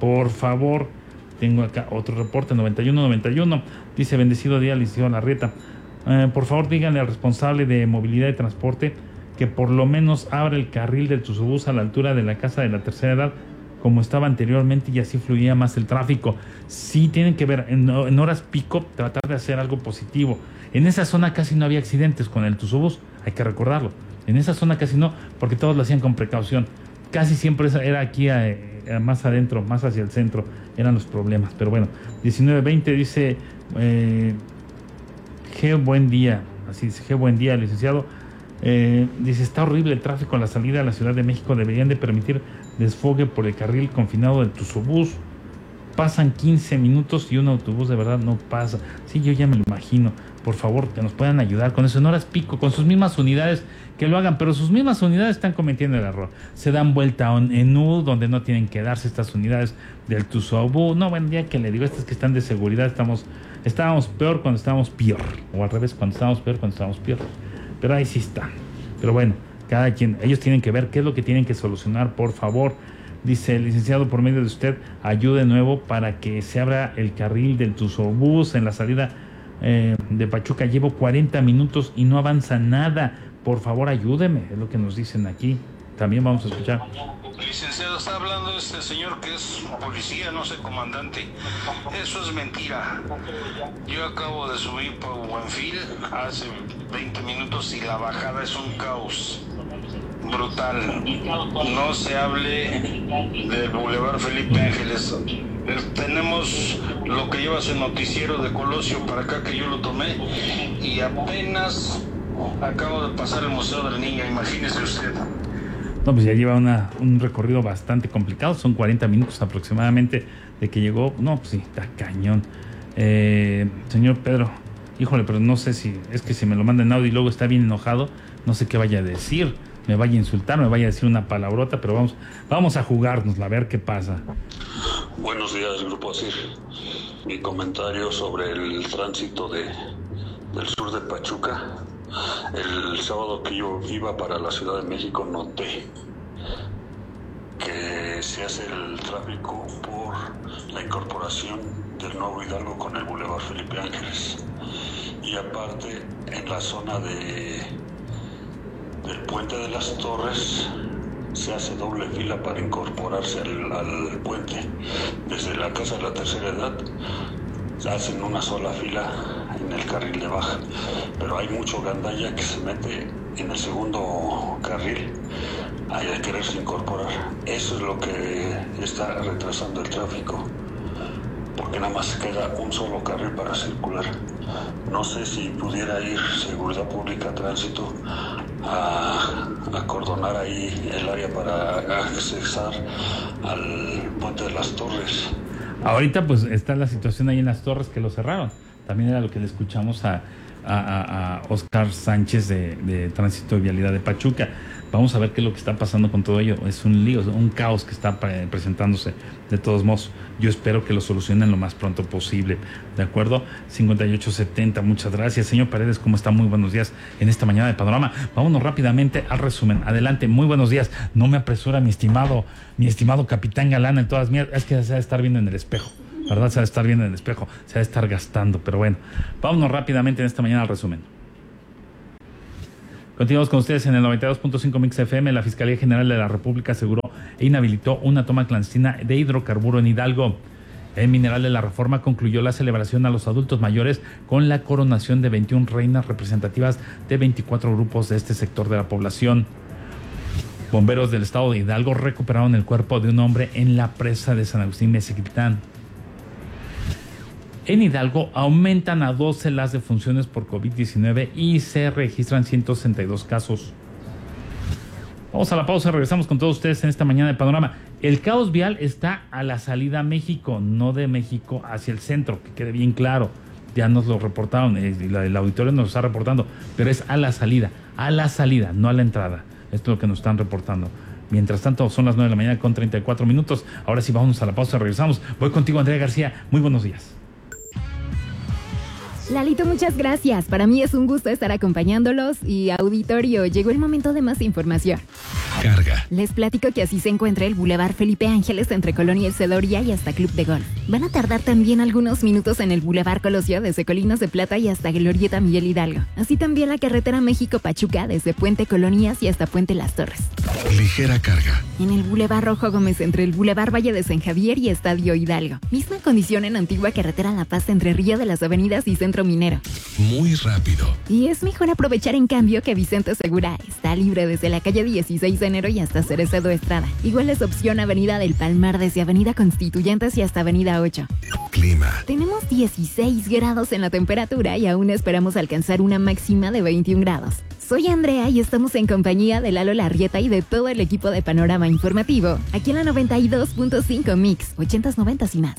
Tengo acá otro reporte, 9191. Dice, bendecido día, Liceo Larrieta. Por favor, díganle al responsable de movilidad y transporte que por lo menos abra el carril del Tuzubús a la altura de la Casa de la Tercera Edad, como estaba anteriormente, y así fluía más el tráfico. Sí, tienen que ver, en horas pico, tratar de hacer algo positivo. En esa zona casi no había accidentes con el Tuzubús, hay que recordarlo. En esa zona casi no, porque todos lo hacían con precaución. Casi siempre era aquí más adentro, más hacia el centro, eran los problemas. Pero bueno, 1920 dice, buen día, así dice, buen día, licenciado. Dice, está horrible el tráfico en la salida a la Ciudad de México, deberían de permitir desfogue por el carril confinado del Tuzubús. Pasan 15 minutos y un autobús de verdad no pasa. Sí, yo ya me lo imagino. Por favor, que nos puedan ayudar con eso en horas pico, con sus mismas unidades, que lo hagan, pero sus mismas unidades están cometiendo el error. Se dan vuelta en U, donde no tienen que darse estas unidades del Tuzubús. No, bueno, ya que le digo, estas que están de seguridad, estábamos peor cuando estábamos peor, o al revés, cuando estábamos peor cuando estábamos peor. Pero ahí sí está. Pero bueno, cada quien, ellos tienen que ver qué es lo que tienen que solucionar, por favor. Dice, licenciado, por medio de usted, ayude de nuevo para que se abra el carril del Tuzubús en la salida de Pachuca. Llevo 40 minutos y no avanza nada. Por favor, ayúdeme, es lo que nos dicen aquí. También vamos a escuchar. Licenciado, está hablando este señor que es policía, no sé, comandante. Eso es mentira. Yo acabo de subir por Buenfil hace 20 minutos y la bajada es un caos brutal. No se hable del Boulevard Felipe Ángeles. Tenemos lo que lleva su noticiero de Colosio para acá, que yo lo tomé, y apenas acabo de pasar el Museo del Niño, imagínese usted. No, pues ya lleva un recorrido bastante complicado, son 40 minutos aproximadamente de que llegó. No, pues sí, está cañón. Señor Pedro, híjole, pero no sé si es que si me lo manda en audio y luego está bien enojado, no sé qué vaya a decir, me vaya a insultar, me vaya a decir una palabrota, pero vamos a jugárnosla, a ver qué pasa. Buenos días, Grupo ASIR. Mi comentario sobre el tránsito del sur de Pachuca. El sábado que yo iba para la Ciudad de México noté que se hace el tráfico por la incorporación del Nuevo Hidalgo con el Boulevard Felipe Ángeles, y aparte en la zona del Puente de las Torres se hace doble fila para incorporarse al puente. Desde la Casa de la Tercera Edad hacen una sola fila en el carril de baja, pero hay mucho gandalla que se mete en el segundo carril a quererse incorporar. Eso es lo que está retrasando el tráfico, porque nada más queda un solo carril para circular. No sé si pudiera ir Seguridad Pública, Tránsito, a acordonar ahí el área para accesar al Puente de las Torres. Ahorita pues está la situación ahí en las Torres, que lo cerraron. También era lo que le escuchamos a Oscar Sánchez de Tránsito y Vialidad de Pachuca. Vamos a ver qué es lo que está pasando con todo ello. Es un lío, un caos que está presentándose. De todos modos, yo espero que lo solucionen lo más pronto posible. ¿De acuerdo? 5870, muchas gracias. Señor Paredes, ¿cómo está? Muy buenos días en esta mañana de Panorama. Vámonos rápidamente al resumen. Adelante, muy buenos días. No me apresura mi estimado Capitán Galán en todas mías. Es que se ha de estar viendo en el espejo. ¿Verdad? Se ha de estar viendo en el espejo. Se ha de estar gastando. Pero bueno, vámonos rápidamente en esta mañana al resumen. Continuamos con ustedes en el 92.5 Mix FM. La Fiscalía General de la República aseguró e inhabilitó una toma clandestina de hidrocarburo en Hidalgo. El Mineral de la Reforma concluyó la celebración a los adultos mayores con la coronación de 21 reinas representativas de 24 grupos de este sector de la población. Bomberos del estado de Hidalgo recuperaron el cuerpo de un hombre en la presa de San Agustín Mexiquitán. En Hidalgo aumentan a 12 las defunciones por COVID-19 y se registran 162 casos. Vamos a la pausa, regresamos con todos ustedes en esta mañana de Panorama. El caos vial está a la salida a México, no de México hacia el centro, que quede bien claro. Ya nos lo reportaron, el auditorio nos lo está reportando, pero es a la salida, no a la entrada. Esto es lo que nos están reportando. Mientras tanto, son las 9 de la mañana con 34 minutos. Ahora sí, vámonos a la pausa, regresamos. Voy contigo, Andrea García. Muy buenos días. Lalito, muchas gracias. Para mí es un gusto estar acompañándolos y auditorio, llegó el momento de más información. Carga. Les platico que así se encuentra el Boulevard Felipe Ángeles entre Colonia El Cedoria y hasta Club de Golf. Van a tardar también algunos minutos en el Boulevard Colosio desde Colinas de Plata y hasta Glorieta Miguel Hidalgo. Así también la carretera México-Pachuca desde Puente Colonias y hasta Puente Las Torres. Ligera carga. En el Boulevard Rojo Gómez entre el Boulevard Valle de San Javier y Estadio Hidalgo. Misma condición en Antigua Carretera La Paz entre Río de las Avenidas y Centro Minero. Muy rápido. Y es mejor aprovechar en cambio que Vicente Segura está libre desde la calle 16 de enero y hasta Cerezo Estrada. Igual es opción Avenida del Palmar desde Avenida Constituyentes y hasta Avenida 8. Clima. Tenemos 16 grados en la temperatura y aún esperamos alcanzar una máxima de 21 grados. Soy Andrea y estamos en compañía de Lalo Larrieta y de todo el equipo de Panorama Informativo, aquí en la 92.5 Mix, 80s, 90s y más.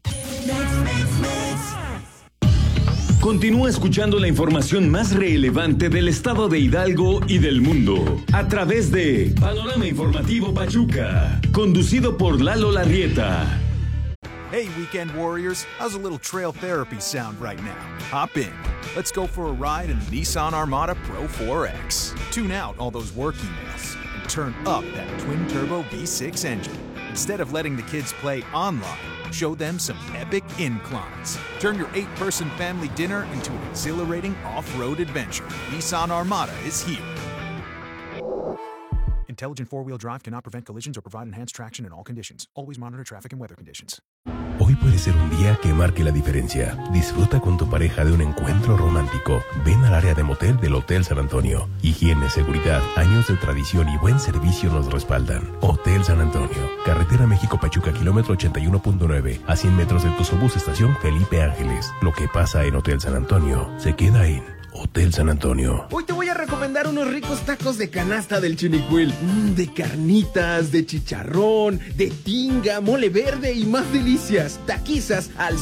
Continúa escuchando la información más relevante del estado de Hidalgo y del mundo a través de Panorama Informativo Pachuca, conducido por Lalo Larrieta. Hey, weekend warriors, how's a little trail therapy sound right now? Hop in. Let's go for a ride in the Nissan Armada Pro 4X. Tune out all those work emails and turn up that twin-turbo V6 engine. Instead of letting the kids play online, show them some epic inclines. Turn your 8-person family dinner into an exhilarating off-road adventure. Nissan Armada is here. Intelligent four-wheel drive cannot prevent collisions or provide enhanced traction in all conditions. Always monitor traffic and weather conditions. Hoy puede ser un día que marque la diferencia. Disfruta con tu pareja de un encuentro romántico. Ven al área de motel del Hotel San Antonio. Higiene, seguridad, años de tradición y buen servicio nos respaldan. Hotel San Antonio. Carretera México-Pachuca, kilómetro 81.9. A 100 metros de tu Autobús Estación Felipe Ángeles. Lo que pasa en Hotel San Antonio se queda en Hotel San Antonio. Hoy te voy a recomendar unos ricos tacos de canasta del Chinicuil. De carnitas, de chicharrón, de tinga, mole verde y más delicias. Taquizas al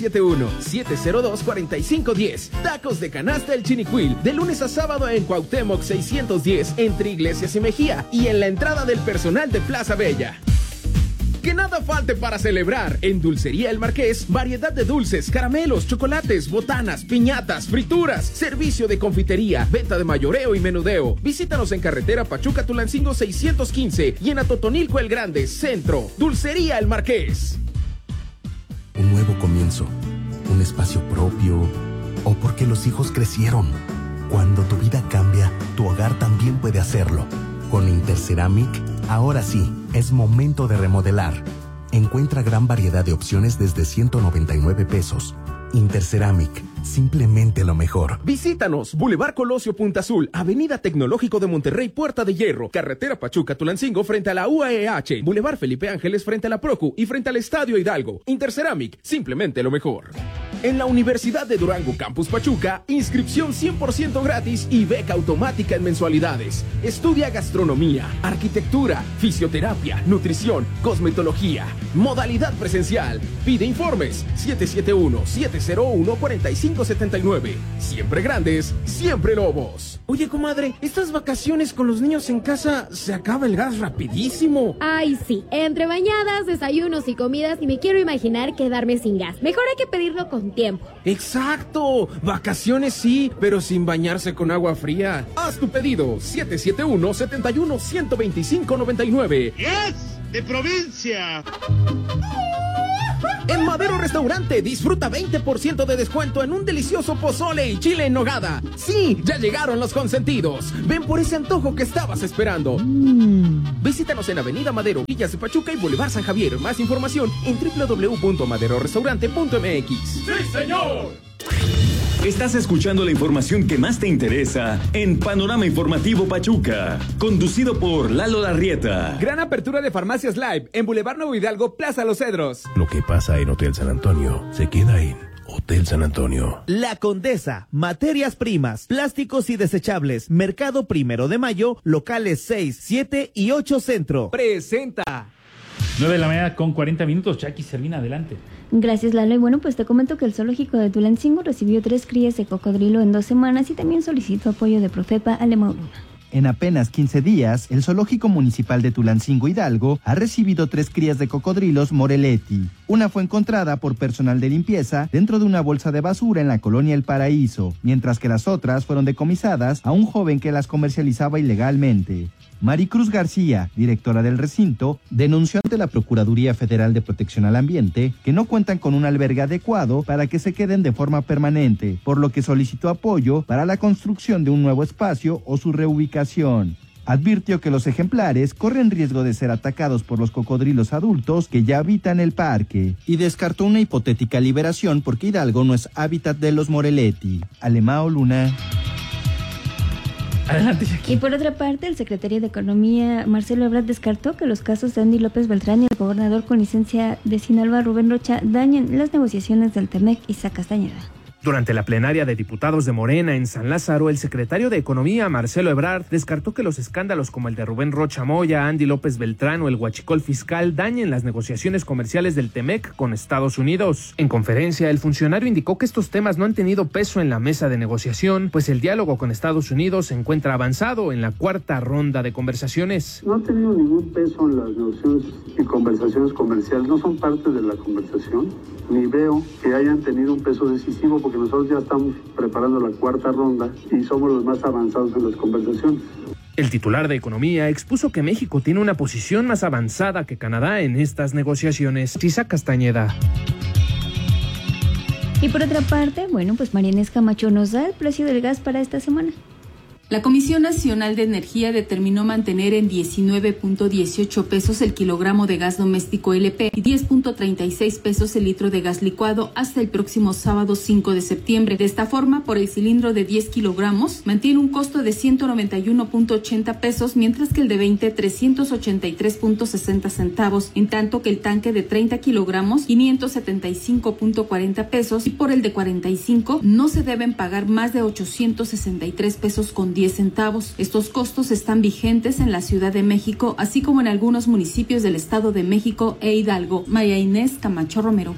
771-702-4510. Tacos de canasta del Chinicuil. De lunes a sábado en Cuauhtémoc 610, entre Iglesias y Mejía. Y en la entrada del personal de Plaza Bella. Que nada falte para celebrar. En Dulcería El Marqués, variedad de dulces, caramelos, chocolates, botanas, piñatas, frituras, servicio de confitería, venta de mayoreo y menudeo. Visítanos en carretera Pachuca-Tulancingo 615 y en Atotonilco El Grande, Centro. Dulcería El Marqués. Un nuevo comienzo, un espacio propio, o porque los hijos crecieron. Cuando tu vida cambia, tu hogar también puede hacerlo. Con Interceramic, ahora sí, es momento de remodelar. Encuentra gran variedad de opciones desde 199 pesos. Interceramic, simplemente lo mejor. Visítanos, Boulevard Colosio Punta Azul, Avenida Tecnológico de Monterrey, Puerta de Hierro, Carretera Pachuca-Tulancingo frente a la UAEH, Boulevard Felipe Ángeles frente a la Procu y frente al Estadio Hidalgo. Interceramic, simplemente lo mejor. En la Universidad de Durango Campus Pachuca, inscripción 100% gratis y beca automática en mensualidades. Estudia gastronomía, arquitectura, fisioterapia, nutrición, cosmetología. Modalidad presencial. Pide informes 771-701-4579. Siempre grandes, siempre lobos. Oye, comadre, estas vacaciones con los niños en casa se acaba el gas rapidísimo. Ay, sí. Entre bañadas, desayunos y comidas, y me quiero imaginar quedarme sin gas. Mejor hay que pedirlo con tiempo. ¡Exacto! Vacaciones sí, pero sin bañarse con agua fría. Haz tu pedido 771-71-125-99. ¡Yes! ¡De provincia! En Madero Restaurante disfruta 20% de descuento en un delicioso pozole y chile en nogada. Sí, ya llegaron los consentidos. Ven por ese antojo que estabas esperando. Visítanos en Avenida Madero, Villas de Pachuca y Boulevard San Javier. Más información en www.maderorestaurante.mx. ¡Sí, señor! Estás escuchando la información que más te interesa en Panorama Informativo Pachuca, conducido por Lalo Larrieta. Gran apertura de Farmacias Live en Boulevard Nuevo Hidalgo, Plaza Los Cedros. Lo que pasa en Hotel San Antonio se queda en Hotel San Antonio. La Condesa, materias primas, plásticos y desechables, Mercado 1 de Mayo, locales 6, 7 y 8 Centro. Presenta. 9 de la mañana con 40 minutos. Jackie Servina, adelante. Gracias, Lalo. Y bueno, pues te comento que el zoológico de Tulancingo recibió 3 crías de cocodrilo en 2 semanas y también solicitó apoyo de Profepa Alemauluna. En apenas 15 días, el Zoológico Municipal de Tulancingo Hidalgo ha recibido 3 crías de cocodrilos Moreletti. Una fue encontrada por personal de limpieza dentro de una bolsa de basura en la colonia El Paraíso, mientras que las otras fueron decomisadas a un joven que las comercializaba ilegalmente. Maricruz García, directora del recinto, denunció ante la Procuraduría Federal de Protección al Ambiente que no cuentan con un albergue adecuado para que se queden de forma permanente, por lo que solicitó apoyo para la construcción de un nuevo espacio o su reubicación. Advirtió que los ejemplares corren riesgo de ser atacados por los cocodrilos adultos que ya habitan el parque y descartó una hipotética liberación porque Hidalgo no es hábitat de los Moreletti. Alemao Luna. Adelante, y por otra parte, el secretario de Economía, Marcelo Ebrard, descartó que los casos de Andy López Beltrán y el gobernador con licencia de Sinaloa, Rubén Rocha, dañen las negociaciones del TEMEC y Isaac Castañeda. Durante la plenaria de diputados de Morena en San Lázaro, el secretario de Economía, Marcelo Ebrard, descartó que los escándalos como el de Rubén Rocha Moya, Andy López Beltrán o el huachicol fiscal dañen las negociaciones comerciales del TEMEC con Estados Unidos. En conferencia, el funcionario indicó que estos temas no han tenido peso en la mesa de negociación, pues el diálogo con Estados Unidos se encuentra avanzado en la 4ª ronda de conversaciones. No ha tenido ningún peso en las negociaciones y conversaciones comerciales, no son parte de la conversación, ni veo que hayan tenido un peso decisivo porque nosotros ya estamos preparando la 4ª ronda y somos los más avanzados en las conversaciones. El titular de Economía expuso que México tiene una posición más avanzada que Canadá en estas negociaciones. Isaac Castañeda. Y por otra parte, bueno, pues María Inés Camacho nos da el precio del gas para esta semana. La Comisión Nacional de Energía determinó mantener en 19.18 pesos el kilogramo de gas doméstico LP y 10.36 pesos el litro de gas licuado hasta el próximo sábado 5 de septiembre. De esta forma, por el cilindro de 10 kilogramos, mantiene un costo de 191.80 pesos, mientras que el de 20, 383.60 centavos, en tanto que el tanque de 30 kilogramos, 575.40 pesos, y por el de 45, no se deben pagar más de 863 pesos con 10 centavos. Estos costos están vigentes en la Ciudad de México, así como en algunos municipios del Estado de México e Hidalgo. María Inés Camacho Romero.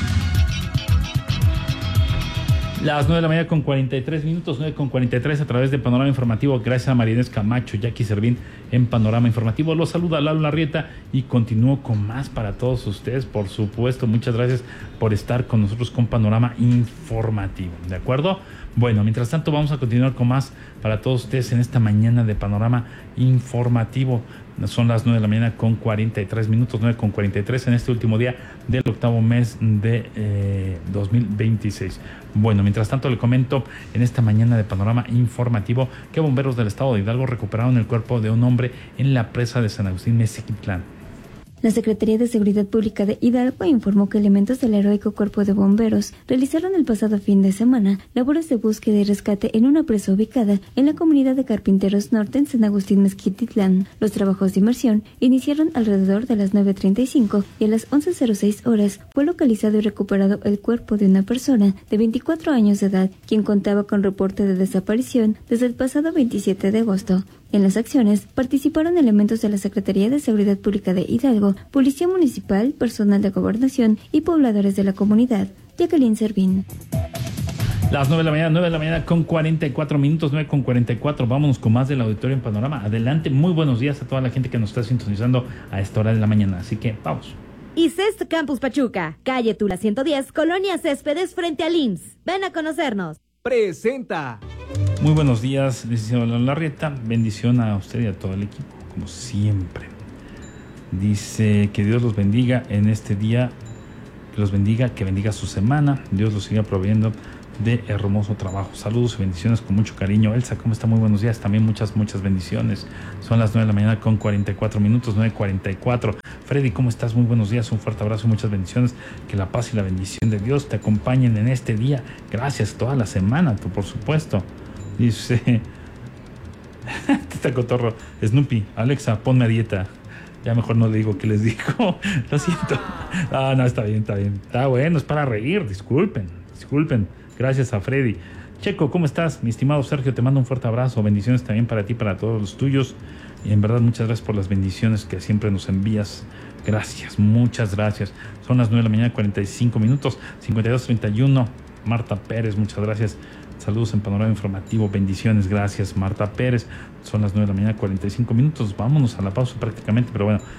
Las 9 de la mañana con 43 minutos, 9 con 43 a través de Panorama Informativo. Gracias a María Inés Camacho, Jackie Servín en Panorama Informativo. Los saluda Lalo Larrieta y continúo con más para todos ustedes, por supuesto. Muchas gracias por estar con nosotros con Panorama Informativo, ¿de acuerdo? Bueno, mientras tanto vamos a continuar con más para todos ustedes en esta mañana de Panorama Informativo. Son las 9 de la mañana con 43 minutos, 9 con 43 en este último día del 8º mes de 2026. Bueno, mientras tanto le comento en esta mañana de Panorama Informativo que bomberos del estado de Hidalgo recuperaron el cuerpo de un hombre en la presa de San Agustín, Mexiquitlán. La Secretaría de Seguridad Pública de Hidalgo informó que elementos del heroico Cuerpo de Bomberos realizaron el pasado fin de semana labores de búsqueda y rescate en una presa ubicada en la comunidad de Carpinteros Norte en San Agustín Mezquititlán. Los trabajos de inmersión iniciaron alrededor de las 9:35 y a las 11:06 horas fue localizado y recuperado el cuerpo de una persona de 24 años de edad, quien contaba con reporte de desaparición desde el pasado 27 de agosto. En las acciones participaron elementos de la Secretaría de Seguridad Pública de Hidalgo, Policía Municipal, personal de Gobernación y pobladores de la comunidad. Jacqueline Servín. Las 9 de la mañana con 44 minutos, 9:44. Vámonos con más del auditorio en Panorama. Adelante, muy buenos días a toda la gente que nos está sintonizando a esta hora de la mañana. Así que vamos. ICEST Campus Pachuca, calle Tula 110, Colonia Céspedes, frente al IMSS. Ven a conocernos. Presenta. Muy buenos días, licenciado Larrieta. Bendición a usted y a todo el equipo, como siempre. Dice que Dios los bendiga en este día, que los bendiga, que bendiga su semana. Dios los siga proveyendo de hermoso trabajo. Saludos y bendiciones con mucho cariño. Elsa, ¿cómo está? Muy buenos días. También muchas bendiciones. Son las 9 de la mañana con 44 minutos, 9:44. Freddy, ¿cómo estás? Muy buenos días. Un fuerte abrazo, muchas bendiciones. Que la paz y la bendición de Dios te acompañen en este día. Gracias, toda la semana, tú, por supuesto. Dice... Tita Cotorro, Snoopy, Alexa, ponme a dieta. Ya mejor no le digo qué les dijo. Lo siento. No, está bien. Está bueno, es para reír. Disculpen. Gracias a Freddy. Checo, ¿cómo estás? Mi estimado Sergio, te mando un fuerte abrazo. Bendiciones también para ti, para todos los tuyos. Y en verdad, muchas gracias por las bendiciones que siempre nos envías. Gracias, muchas gracias. Son las 9 de la mañana, 45 minutos, 52:31. Marta Pérez, muchas gracias. Saludos en Panorama Informativo, bendiciones, gracias Marta Pérez. Son las 9 de la mañana, 45 minutos. Vámonos a la pausa prácticamente, pero bueno,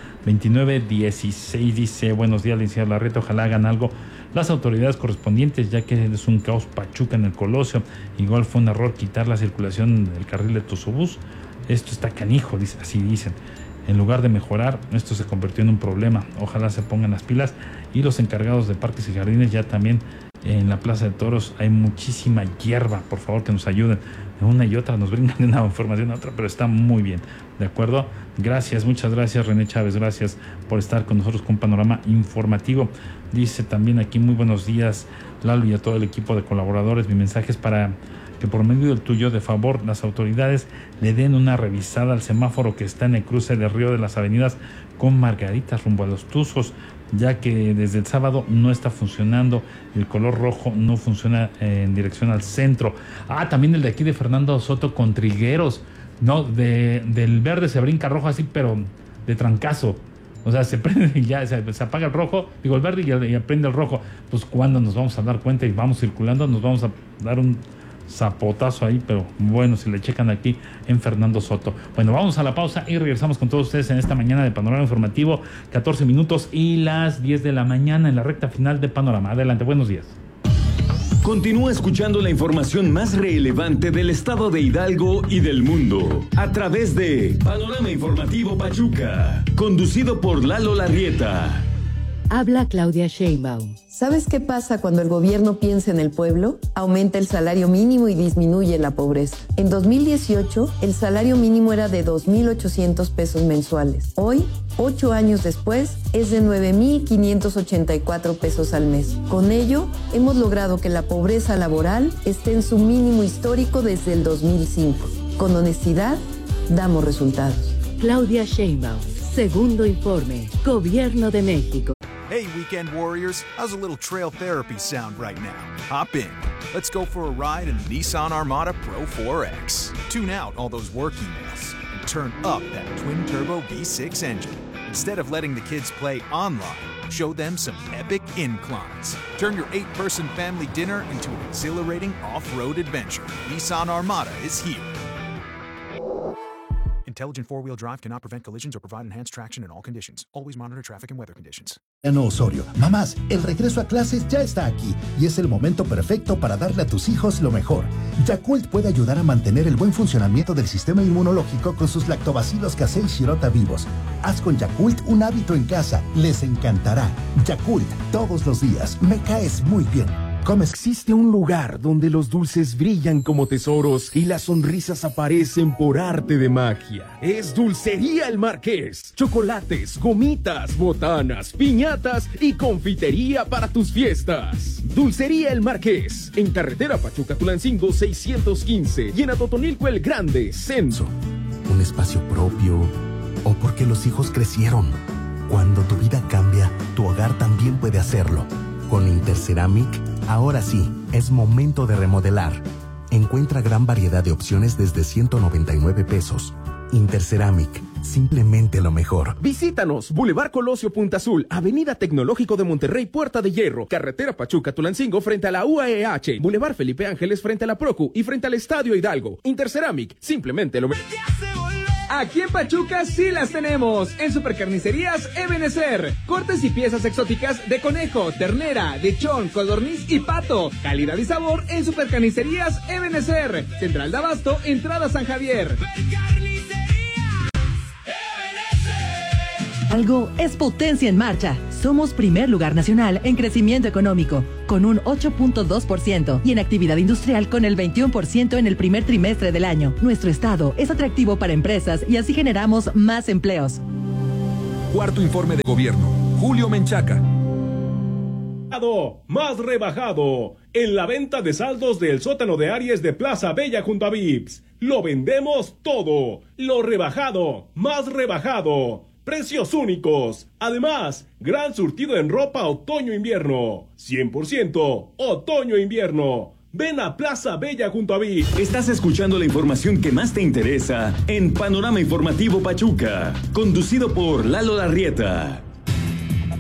29:16 dice: buenos días, licenciado Larrieta, ojalá hagan algo las autoridades correspondientes, ya que es un caos Pachuca en el Colosio. Igual fue un error quitar la circulación del carril de Tuzobús. Esto está canijo, así dicen. En lugar de mejorar, esto se convirtió en un problema. Ojalá se pongan las pilas. Y los encargados de parques y jardines, ya también en la Plaza de Toros hay muchísima hierba. Por favor, que nos ayuden. Una y otra nos brindan de una información a otra, pero está muy bien. ¿De acuerdo? Gracias, muchas gracias René Chávez. Gracias por estar con nosotros con Panorama Informativo. Dice también aquí: muy buenos días, Lalo, y a todo el equipo de colaboradores. Mi mensaje es para que por medio del tuyo, de favor, las autoridades le den una revisada al semáforo que está en el cruce del Río de las Avenidas con Margaritas rumbo a Los Tuzos, ya que desde el sábado no está funcionando. El color rojo no funciona en dirección al centro. También el de aquí de Fernando Soto con Trigueros, no, del verde se brinca rojo así, pero de trancazo. O sea, se prende y ya se apaga el rojo, digo el verde, y prende el rojo. Pues cuando nos vamos a dar cuenta y vamos circulando, nos vamos a dar un zapotazo ahí, pero bueno, si le checan aquí en Fernando Soto. Bueno, vamos a la pausa y regresamos con todos ustedes en esta mañana de Panorama Informativo, 14 minutos y las 10 de la mañana en la recta final de Panorama. Adelante, buenos días. Continúa escuchando la información más relevante del estado de Hidalgo y del mundo a través de Panorama Informativo Pachuca, conducido por Lalo Larrieta. Habla Claudia Sheinbaum. ¿Sabes qué pasa cuando el gobierno piensa en el pueblo? Aumenta el salario mínimo y disminuye la pobreza. En 2018, el salario mínimo era de 2,800 pesos mensuales. Hoy, 8 años después, es de 9,584 pesos al mes. Con ello, hemos logrado que la pobreza laboral esté en su mínimo histórico desde el 2005. Con honestidad, damos resultados. Claudia Sheinbaum. Segundo informe. Gobierno de México. Hey, weekend warriors, how's a little trail therapy sound right now? Hop in. Let's go for a ride in the Nissan Armada Pro 4X. Tune out all those work emails and turn up that twin-turbo V6 engine. Instead of letting the kids play online, show them some epic inclines. Turn your 8-person family dinner into an exhilarating off-road adventure. Nissan Armada is here. Intelligent four-wheel drive cannot prevent collisions or provide enhanced traction in all conditions. Always monitor traffic and weather conditions. No, Osorio. Mamás, el regreso a clases ya está aquí y es el momento perfecto para darle a tus hijos lo mejor. Yakult puede ayudar a mantener el buen funcionamiento del sistema inmunológico con sus lactobacilos casei shirota vivos. Haz con Yakult un hábito en casa. Les encantará. Yakult, todos los días. Me caes muy bien. Existe un lugar donde los dulces brillan como tesoros y las sonrisas aparecen por arte de magia. Es Dulcería El Marqués. Chocolates, gomitas, botanas, piñatas y confitería para tus fiestas. Dulcería El Marqués. En carretera Pachuca-Tulancingo 615 y en Atotonilco El Grande, Censo. Un espacio propio o porque los hijos crecieron. Cuando tu vida cambia, tu hogar también puede hacerlo. Con Interceramic, ahora sí, es momento de remodelar. Encuentra gran variedad de opciones desde 199 pesos. Interceramic, simplemente lo mejor. Visítanos, Boulevard Colosio Punta Azul, Avenida Tecnológico de Monterrey, Puerta de Hierro, Carretera Pachuca-Tulancingo frente a la UAEH, Boulevard Felipe Ángeles frente a la Procu y frente al Estadio Hidalgo. Interceramic, simplemente lo mejor. Aquí en Pachuca sí las tenemos. En Supercarnicerías Ebenezer. Cortes y piezas exóticas de conejo, ternera, lechón, codorniz y pato. Calidad y sabor en Supercarnicerías Ebenezer. Central de Abasto, entrada San Javier. Hidalgo es potencia en marcha. Somos primer lugar nacional en crecimiento económico, con un 8.2% y en actividad industrial con el 21% en el primer trimestre del año. Nuestro estado es atractivo para empresas y así generamos más empleos. Cuarto informe de gobierno. Julio Menchaca. Más rebajado en la venta de saldos del sótano de Aries de Plaza Bella junto a Vips. Lo vendemos todo. Lo rebajado, más rebajado. Precios únicos. Además, gran surtido en ropa otoño-invierno. 100% otoño-invierno. Ven a Plaza Bella junto a Vic. Estás escuchando la información que más te interesa en Panorama Informativo Pachuca, conducido por Lalo Larrieta.